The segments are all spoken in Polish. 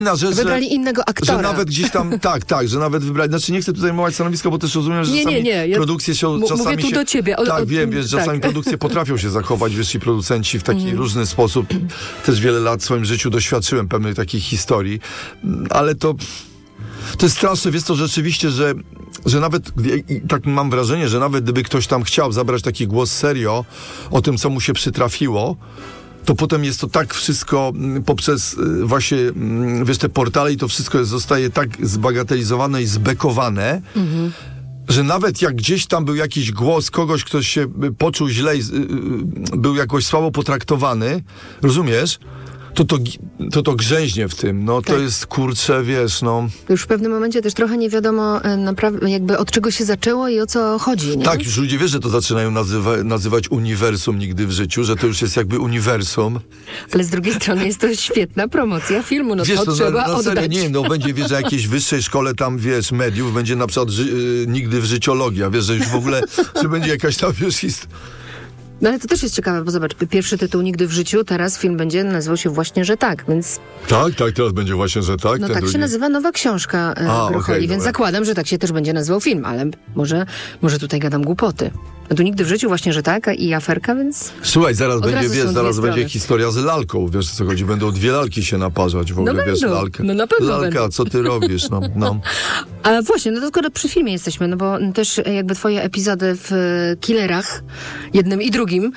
inna rzecz, wybrali innego aktora. Że nawet gdzieś tam, tak, że nawet wybrali, znaczy nie chcę tutaj zajmować stanowiska, bo też rozumiem, że czasami produkcje się czasami mówię tu do ciebie. Wiem, wiesz, czasami produkcje potrafią się zachować, wiesz, i producenci w taki różny sposób. Też wiele lat w swoim życiu doświadczyłem pewnych takich historii, ale to jest straszne, wiesz co, rzeczywiście, że nawet, tak mam wrażenie, że nawet gdyby ktoś tam chciał zabrać taki głos serio o tym, co mu się przytrafiło, to potem jest to tak wszystko poprzez właśnie, wiesz, te portale i to wszystko zostaje tak zbagatelizowane i zbekowane, że nawet jak gdzieś tam był jakiś głos kogoś, kto się poczuł źle i był jakoś słabo potraktowany, rozumiesz? To grzęźnie w tym, no to jest, kurczę, wiesz, no. Już w pewnym momencie też trochę nie wiadomo naprawdę jakby od czego się zaczęło i o co chodzi, nie? Tak, już ludzie, wiesz, że to zaczynają nazywać uniwersum nigdy w życiu, że to już jest jakby uniwersum. Ale z drugiej strony jest to świetna promocja filmu, no wiesz, to trzeba serio, oddać. nie, no będzie, wiesz, że jakiejś wyższej szkole tam, wiesz, mediów będzie na przykład nigdy w życiologia, wiesz, że już w ogóle, że będzie jakaś tam, wiesz, No ale to też jest ciekawe, bo zobacz, pierwszy tytuł Nigdy w życiu, teraz film będzie nazywał się właśnie, że tak, więc... Tak, teraz będzie właśnie, że tak. No tak drugi się nazywa nowa książka Grocholi, więc zakładam, że tak się też będzie nazywał film, ale może tutaj gadam głupoty. No tu Nigdy w życiu właśnie, że tak, i aferka, więc... Słuchaj, zaraz będzie historia z lalką, wiesz co chodzi, będą dwie lalki się naparzać w ogóle, no wiesz, lalkę. No na pewno lalka, będą. Co ty robisz, no. A właśnie, no to skoro przy filmie jesteśmy, no bo też jakby twoje epizody w Killerach, jednym i drugim,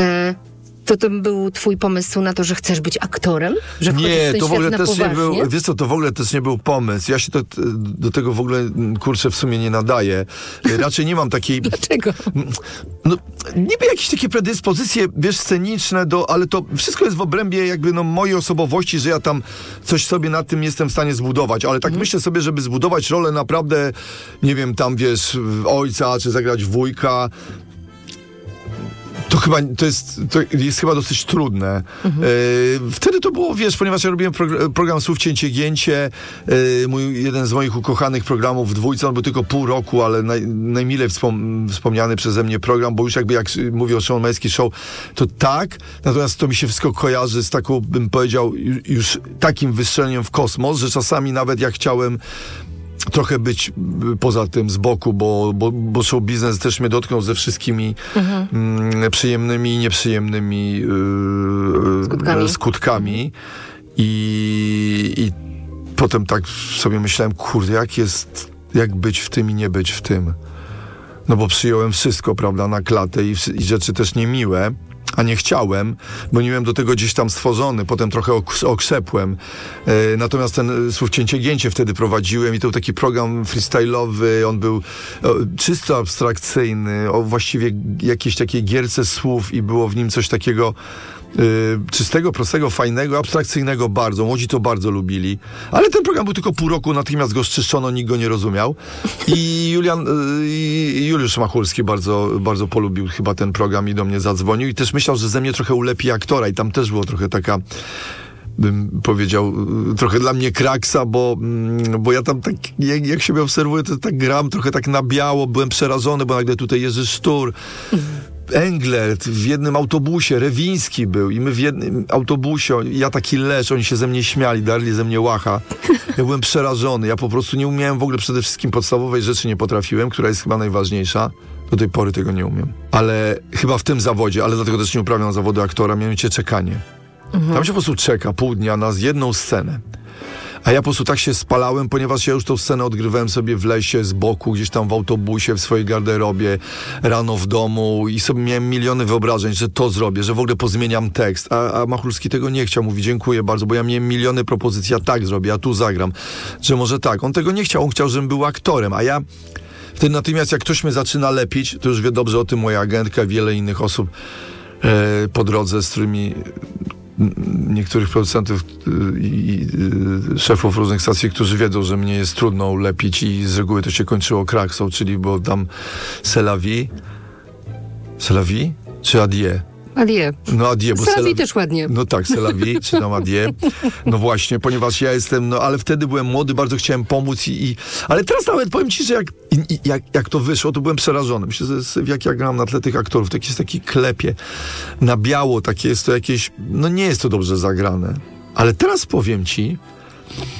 to był twój pomysł na to, że chcesz być aktorem? Że nie, to w ogóle też poważnie? nie był, wiesz co, to w ogóle też nie był pomysł. Ja się do tego w ogóle, kurczę, w sumie nie nadaję. Raczej nie mam takiej... Dlaczego? No, niby jakieś takie predyspozycje, wiesz, sceniczne, ale to wszystko jest w obrębie jakby mojej osobowości, że ja tam coś sobie nad tym jestem w stanie zbudować, ale tak myślę sobie, żeby zbudować rolę naprawdę, nie wiem, tam, wiesz, ojca, czy zagrać wujka, to jest chyba dosyć trudne. Wtedy to było, wiesz, ponieważ ja robiłem program Słów Cięcie Gięcie, jeden z moich ukochanych programów w Dwójce, on był tylko pół roku, ale najmilej wspomniany przeze mnie program, bo już jakby jak mówię o Szymon Majewski Show, to tak, natomiast to mi się wszystko kojarzy z taką, bym powiedział, już takim wystrzeleniem w kosmos, że czasami nawet jak chciałem trochę być poza tym z boku, bo show biznes też mnie dotknął ze wszystkimi przyjemnymi i nieprzyjemnymi skutkami. I potem tak sobie myślałem, kurde, jak być w tym i nie być w tym. No bo przyjąłem wszystko, prawda, na klatę i rzeczy też niemiłe, a nie chciałem, bo nie byłem do tego gdzieś tam stworzony. Potem trochę okrzepłem. Natomiast ten Słów Cięcie Gięcie wtedy prowadziłem i to był taki program freestyle'owy. On był czysto abstrakcyjny, o właściwie jakiejś takiej gierce słów i było w nim coś takiego czystego, prostego, fajnego, abstrakcyjnego bardzo. Młodzi to bardzo lubili. Ale ten program był tylko pół roku, natychmiast go szczyszczono, nikt go nie rozumiał. I Juliusz Machulski bardzo, bardzo polubił chyba ten program i do mnie zadzwonił i też myślał, że ze mnie trochę ulepi aktora i tam też było trochę taka, bym powiedział, trochę dla mnie kraksa, bo ja tam tak, jak się obserwuję, to tak gram trochę tak na biało, byłem przerażony, bo nagle tutaj Jerzy Sztur, Englert w jednym autobusie, Rewiński był i my w jednym autobusie, ja taki leż, oni się ze mnie śmiali, darli ze mnie łacha. Ja byłem przerażony, ja po prostu nie umiałem w ogóle przede wszystkim podstawowej rzeczy nie potrafiłem, która jest chyba najważniejsza. Do tej pory tego nie umiem. Ale chyba w tym zawodzie, ale dlatego też nie uprawiam zawodu aktora, mianowicie czekanie. Tam się po prostu czeka pół dnia na jedną scenę. A ja po prostu tak się spalałem, ponieważ ja już tą scenę odgrywałem sobie w lesie, z boku, gdzieś tam w autobusie, w swojej garderobie, rano w domu i sobie miałem miliony wyobrażeń, że to zrobię, że w ogóle pozmieniam tekst. A Machulski tego nie chciał, mówi dziękuję bardzo, bo ja miałem miliony propozycji, ja tak zrobię, ja tu zagram, że może tak. On tego nie chciał, on chciał, żebym był aktorem, a ja wtedy natomiast jak ktoś mnie zaczyna lepić, to już wie dobrze o tym moja agentka, wiele innych osób po drodze, z którymi niektórych producentów i szefów różnych stacji, którzy wiedzą, że mnie jest trudno ulepić i z reguły to się kończyło kraksą, czyli było tam c'est la vie czy adieu? Adieu. No adieu, bo c'est la vie też ładnie. No tak, c'est la vie, czy tam adieu. No właśnie, ponieważ ja jestem, ale wtedy byłem młody, bardzo chciałem pomóc ale teraz nawet powiem ci, że jak to wyszło, to byłem przerażony. Myślę, że jak ja gram na tle tych aktorów, to jest taki klepie na biało, takie jest to jakieś, no nie jest to dobrze zagrane. Ale teraz powiem ci,